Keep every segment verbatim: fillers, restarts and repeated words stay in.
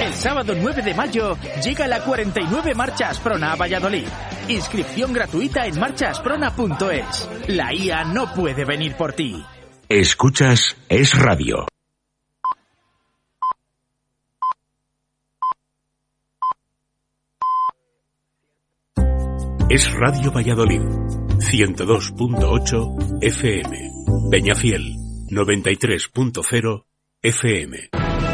El sábado nueve de mayo llega la cuarenta y nueve Marcha Asprona a Valladolid. Inscripción gratuita en marcha asprona punto es. La I A no puede venir por ti. Escuchas Es Radio. Es Radio Valladolid, ciento dos punto ocho F M. Peñafiel, noventa y tres punto cero F M.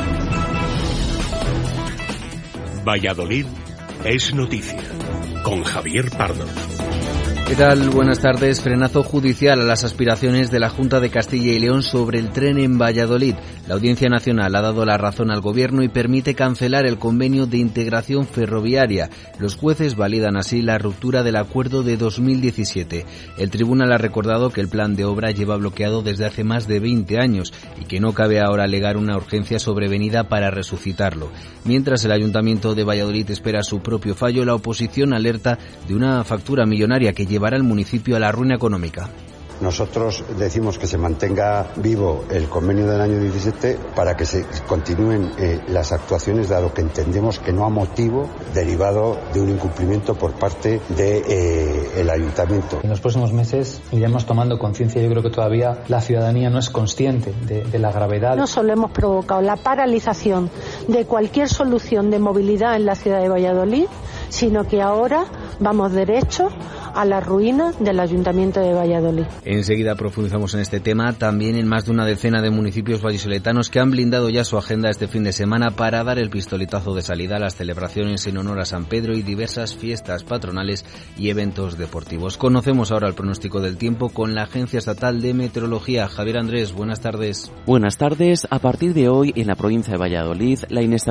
Valladolid es noticia, con Javier Pardo. ¿Qué tal? Buenas tardes. Frenazo judicial a las aspiraciones de la Junta de Castilla y León sobre el tren en Valladolid. La Audiencia Nacional ha dado la razón al Gobierno y permite cancelar el convenio de integración ferroviaria. Los jueces validan así la ruptura del acuerdo de dos mil diecisiete. El tribunal ha recordado que el plan de obra lleva bloqueado desde hace más de veinte años y que no cabe ahora alegar una urgencia sobrevenida para resucitarlo. Mientras el Ayuntamiento de Valladolid espera su propio fallo, la oposición alerta de una factura millonaria que llevará al municipio a la ruina económica. Nosotros decimos que se mantenga vivo el convenio del año diecisiete para que se continúen eh, las actuaciones, dado que entendemos que no ha motivo derivado de un incumplimiento por parte del de, eh, ayuntamiento. En los próximos meses iremos tomando conciencia. Yo creo que todavía la ciudadanía no es consciente de, de la gravedad. No solo hemos provocado la paralización de cualquier solución de movilidad en la ciudad de Valladolid, sino que ahora vamos derecho a la ruina del Ayuntamiento de Valladolid. Enseguida profundizamos en este tema, también en más de una decena de municipios vallisoletanos que han blindado ya su agenda este fin de semana para dar el pistoletazo de salida a las celebraciones en honor a San Pedro y diversas fiestas patronales y eventos deportivos. Conocemos ahora el pronóstico del tiempo con la Agencia Estatal de Meteorología. Javier Andrés, buenas tardes. Buenas tardes. A partir de hoy, en la provincia de Valladolid, la inestabilidad